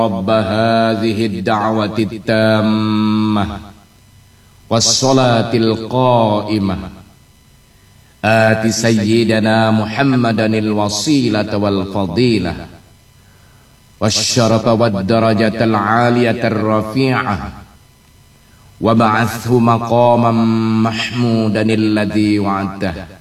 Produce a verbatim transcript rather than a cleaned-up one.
رب هذه الدعوة التامة والصلاة القائمة آت سيدنا محمدا الوسيلة والفضيلة والشرف والدرجة العالية الرفيعة وبعثه مقاما محمودا الذي وعدته